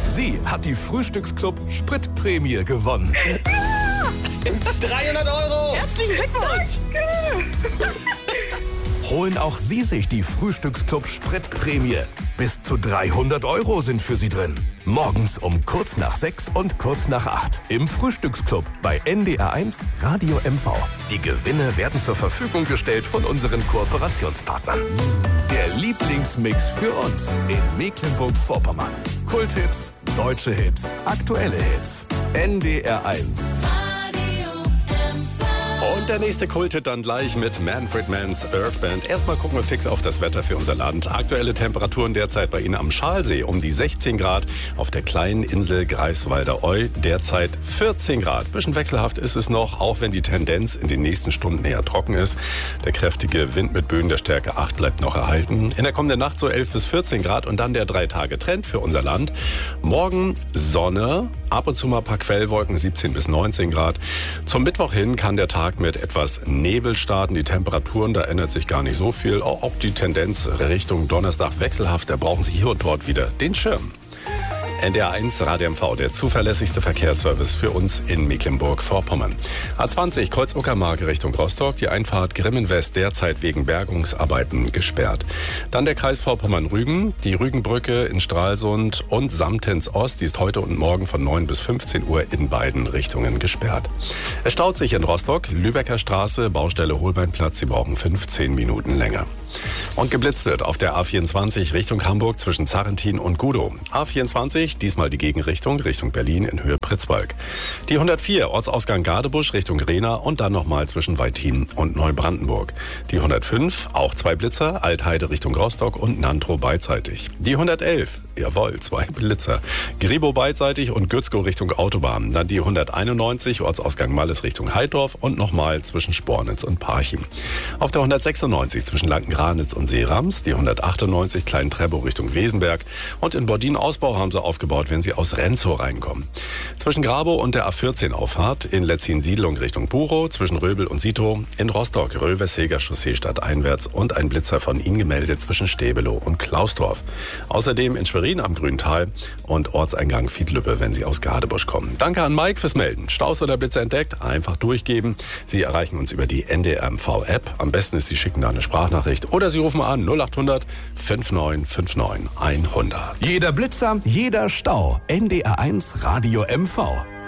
Sie hat die Frühstücksclub Spritprämie gewonnen. 300 €! Herzlichen Glückwunsch! Holen auch Sie sich die Frühstücksclub Spritprämie. Bis zu 300 € sind für Sie drin. Morgens um kurz nach 6 und kurz nach 8 im Frühstücksclub bei NDR1 Radio MV. Die Gewinne werden zur Verfügung gestellt von unseren Kooperationspartnern. Der Lieblingsmix für uns in Mecklenburg-Vorpommern. Kulthits, deutsche Hits, aktuelle Hits. NDR1. Und der nächste Kulthit dann gleich mit Manfred Mann's Earth Band. Erstmal gucken wir fix auf das Wetter für unser Land. Aktuelle Temperaturen derzeit bei Ihnen am Schalsee um die 16 Grad. Auf der kleinen Insel Greifswalder Eu derzeit 14 Grad. Bisschen wechselhaft ist es noch, auch wenn die Tendenz in den nächsten Stunden eher trocken ist. Der kräftige Wind mit Böen der Stärke 8 bleibt noch erhalten. In der kommenden Nacht so 11 bis 14 Grad und dann der 3-Tage-Trend für unser Land. Morgen Sonne, ab und zu mal ein paar Quellwolken, 17 bis 19 Grad. Zum Mittwoch hin kann der Tag mit etwas Nebel starten. Die Temperaturen, da ändert sich gar nicht so viel. Auch die Tendenz Richtung Donnerstag wechselhaft. Da brauchen Sie hier und dort wieder den Schirm. NDR1 Radio MV, der zuverlässigste Verkehrsservice für uns in Mecklenburg-Vorpommern. A20 Kreuz-Uckermark Richtung Rostock, die Einfahrt Grimmen-West derzeit wegen Bergungsarbeiten gesperrt. Dann der Kreis Vorpommern-Rügen, die Rügenbrücke in Stralsund und Samtens-Ost, die ist heute und morgen von 9 bis 15 Uhr in beiden Richtungen gesperrt. Es staut sich in Rostock, Lübecker Straße, Baustelle Holbeinplatz, Sie brauchen 15 Minuten länger. Und geblitzt wird auf der A24 Richtung Hamburg zwischen Zarrentin und Gudow. A24, diesmal die Gegenrichtung, Richtung Berlin in Höhe Pritzwalk. Die 104 Ortsausgang Gadebusch Richtung Rehna und dann nochmal zwischen Weithin und Neubrandenburg. Die 105, auch 2 Blitzer, Altheide Richtung Rostock und Nantrow beidseitig. Die 111, jawohl, 2 Blitzer, Gribow beidseitig und Gützkow Richtung Autobahn. Dann die 191 Ortsausgang Malles Richtung Heidorf und nochmal zwischen Spornitz und Parchim. Auf der 196 zwischen Lanken-Granitz und Seerams, die 198 Klein-Treppow Richtung Wesenberg und in Bordin-Ausbau haben sie aufgebaut, wenn sie aus Renzow reinkommen. Zwischen Grabow und der A14-Auffahrt in Letzin-Siedlung Richtung Buchow, zwischen Röbel und Sitow, in Rostock Röversheger Chaussee stadteinwärts und ein Blitzer von Ihnen gemeldet zwischen Stäbelow und Klausdorf. Außerdem in Schwerin am Grüntal und Ortseingang Fiedlübbe, wenn Sie aus Gadebusch kommen. Danke an Mike fürs Melden. Staus oder Blitzer entdeckt? Einfach durchgeben. Sie erreichen uns über die NDR-MV-App. Am besten ist, Sie schicken da eine Sprachnachricht oder Sie rufen an 0800 5959 100. Jeder Blitzer, jeder Stau. NDR1 Radio MV.